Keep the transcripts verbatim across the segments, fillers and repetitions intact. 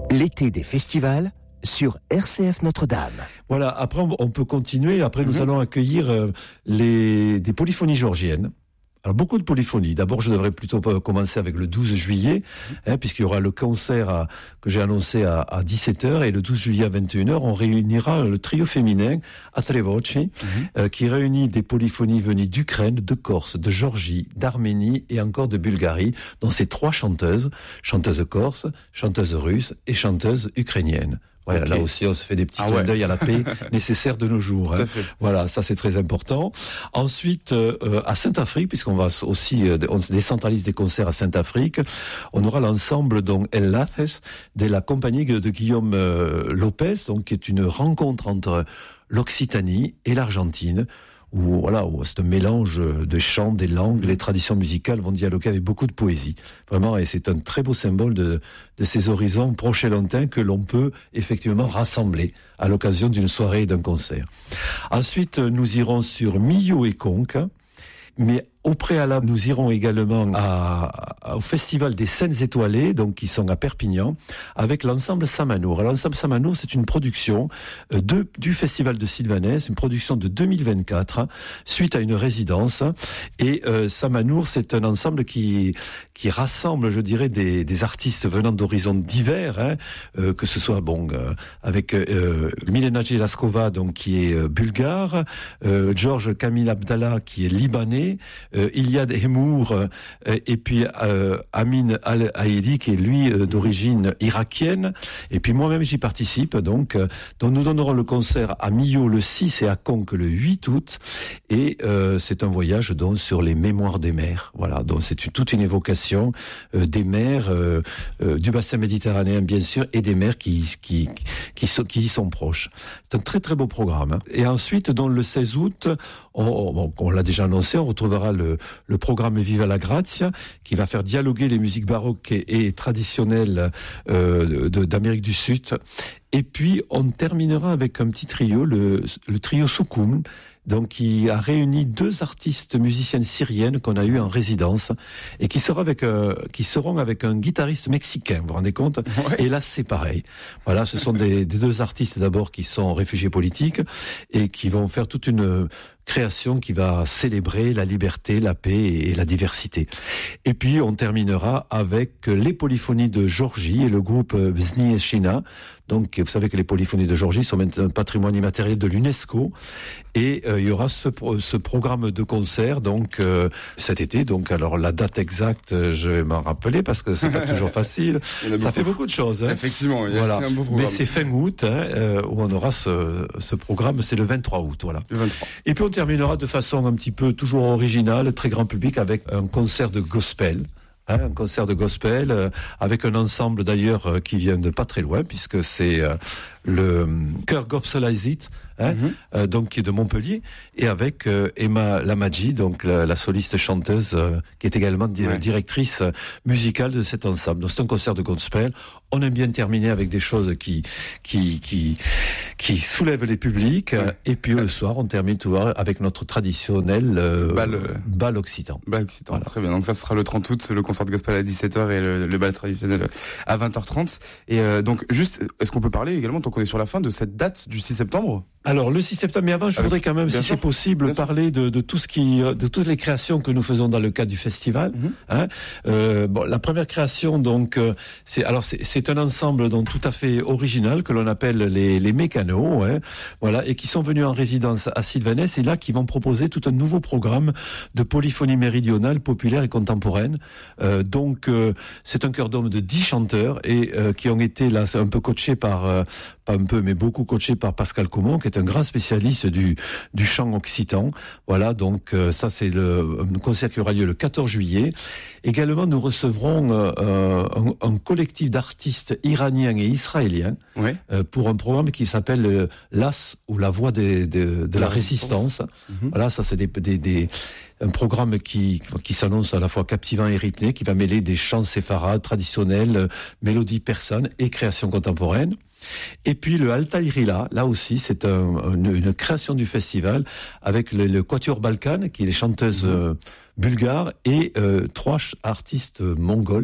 L'été des festivals sur R C F Notre-Dame. Voilà, après on peut continuer, après nous Mm-hmm. allons accueillir euh, les, des polyphonies georgiennes. Alors beaucoup de polyphonies. D'abord, je devrais plutôt commencer avec le douze juillet, hein, puisqu'il y aura le concert à, que j'ai annoncé à, à dix-sept heures, et le douze juillet à vingt et une heures, on réunira le trio féminin A Tre Voci, mm-hmm. euh, qui réunit des polyphonies venues d'Ukraine, de Corse, de Géorgie, d'Arménie et encore de Bulgarie, dont ces trois chanteuses, chanteuses corse, chanteuses russes et chanteuses ukrainiennes. Voilà, okay. Là aussi, on se fait des petits ah clins ouais. d'œil à la paix nécessaire de nos jours. Hein. Voilà, ça c'est très important. Ensuite, euh, à Saint-Afrique, puisqu'on va aussi, euh, on décentralise des concerts à Saint-Afrique, on aura l'ensemble donc El Laces de la compagnie de Guillaume euh, Lopez, donc qui est une rencontre entre l'Occitanie et l'Argentine. Où voilà, où c'est un mélange de chants, des langues, les traditions musicales vont dialoguer avec beaucoup de poésie. Vraiment, et c'est un très beau symbole de, de ces horizons proches et lointains que l'on peut effectivement rassembler à l'occasion d'une soirée et d'un concert. Ensuite, nous irons sur Millau et Conques, mais au préalable, nous irons également à, à, au Festival des Scènes Étoilées, donc qui sont à Perpignan, avec l'ensemble Samanour. L'ensemble Samanour, c'est une production de, du Festival de Sylvanès, une production de deux mille vingt-quatre, suite à une résidence. Et euh, Samanour, c'est un ensemble qui, qui rassemble, je dirais, des, des artistes venant d'horizons divers, hein, euh, que ce soit bon euh, avec euh, Milena Jelaskova, donc qui est euh, bulgare, euh, Georges Kamil Abdallah, qui est libanais. Euh, Iliad Hemour euh, et puis euh, Amin Al-Haïdi qui est lui euh, d'origine irakienne, et puis moi-même j'y participe donc, euh, donc nous donnerons le concert à Millau le six et à Conques le huit août, et euh, c'est un voyage donc sur les mémoires des mers. Voilà, donc c'est une, toute une évocation euh, des mers euh, euh, du bassin méditerranéen bien sûr, et des mers qui qui qui, qui, sont, qui y sont proches. C'est un très très beau programme, hein. Et ensuite donc le seize août, on, on, on l'a déjà annoncé, on retrouvera le, le programme Viva la Grazia, qui va faire dialoguer les musiques baroques et, et traditionnelles euh, de, d'Amérique du Sud. Et puis, on terminera avec un petit trio, le, le trio Soukoum, donc qui a réuni deux artistes musiciennes syriennes qu'on a eu en résidence et qui seront avec euh, qui seront avec un guitariste mexicain, vous vous rendez compte? Ouais. Et là c'est pareil. Voilà, ce sont des, des deux artistes d'abord qui sont réfugiés politiques et qui vont faire toute une création qui va célébrer la liberté, la paix et la diversité. Et puis on terminera avec les polyphonies de Géorgie et le groupe Bzni et Shina. Donc vous savez que les polyphonies de Géorgie sont maintenant un patrimoine immatériel de l'UNESCO, et euh, il y aura ce, ce programme de concert donc euh, cet été. Donc alors la date exacte, je vais m'en rappeler parce que c'est pas toujours facile. Ça beaucoup. fait beaucoup de choses. Hein. Effectivement, il y a voilà. un beau programme. Mais c'est fin août hein, euh, où on aura ce, ce programme. C'est le vingt-trois août, voilà. Le vingt-trois. Et puis on terminera de façon un petit peu toujours originale, très grand public, avec un concert de gospel. Hein, un concert de gospel euh, avec un ensemble d'ailleurs euh, qui vient de pas très loin, puisque c'est euh, le chœur Gopsolaisit, hein, mm-hmm. euh, donc qui est de Montpellier, et avec euh, Emma Lamadji, donc la, la soliste chanteuse euh, qui est également di- ouais. directrice musicale de cet ensemble. Donc c'est un concert de gospel. On aime bien terminer avec des choses qui qui qui qui soulèvent les publics, ouais. Et puis le soir on termine tout avec notre traditionnel euh, bal, bal occitan. Bal occitan, voilà. Très bien. Donc ça ce sera le trente août, le concert de gospel à dix-sept heures et le, le bal traditionnel à vingt heures trente. Et euh, donc juste, est-ce qu'on peut parler également, tant qu'on est sur la fin, de cette date du six septembre? Alors le six septembre, mais avant je Avec, voudrais quand même, si sûr, c'est possible, parler de, de tout ce qui, de toutes les créations que nous faisons dans le cadre du festival. Mm-hmm. Hein euh, bon, la première création donc, euh, c'est alors c'est, c'est un ensemble donc tout à fait original que l'on appelle les les mécanos, hein, voilà, et qui sont venus en résidence à Sylvanès, et là qui vont proposer tout un nouveau programme de polyphonie méridionale, populaire et contemporaine. Euh, donc euh, c'est un chœur d'hommes de dix chanteurs et euh, qui ont été là un peu coachés par euh, pas un peu mais beaucoup coachés par Pascal Comon, qui est un grand spécialiste du du chant occitan. Voilà, donc euh, ça c'est le un concert qui aura lieu le quatorze juillet. Également nous recevrons euh, un, un collectif d'artistes iraniens et israéliens, ouais. euh, pour un programme qui s'appelle euh, l'As ou la voix des, de, de la, la résistance. résistance. Mm-hmm. Voilà, ça c'est des, des, des un programme qui qui s'annonce à la fois captivant et rythmé, qui va mêler des chants séfarades traditionnels, euh, mélodies persanes et créations contemporaines. Et puis le Altaïrila, là aussi, c'est un, une, une création du festival avec le, le Quatuor Balkan, qui est les chanteuses euh, bulgares, et euh, trois artistes mongols,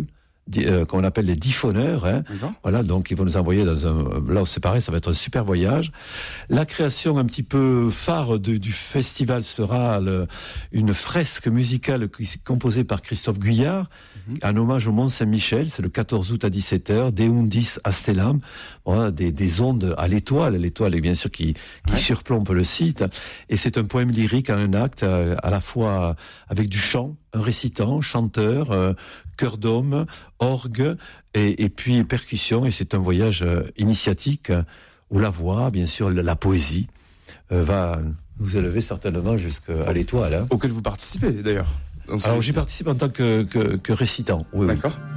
euh, qu'on appelle les diffoneurs. Hein. Voilà, donc ils vont nous envoyer dans un... Là, c'est pareil, ça va être un super voyage. La création un petit peu phare de, du festival sera le, une fresque musicale composée par Christophe Guyard, mm-hmm. en hommage au Mont Saint-Michel. C'est le quatorze août à dix-sept heures, De Undis a Stellam, voilà, des, des ondes à l'étoile. L'étoile est bien sûr qui, qui ouais. surplombe le site. Et c'est un poème lyrique en un acte, à la fois avec du chant, un récitant, chanteur, euh, chœur d'homme, orgue et, et puis percussion. Et c'est un voyage euh, initiatique où la voix, bien sûr, la, la poésie euh, va nous élever certainement jusqu'à l'étoile. Hein. Auquel vous participez d'ailleurs. Alors j'y participe en tant que, que, que récitant. Oui, D'accord. Oui.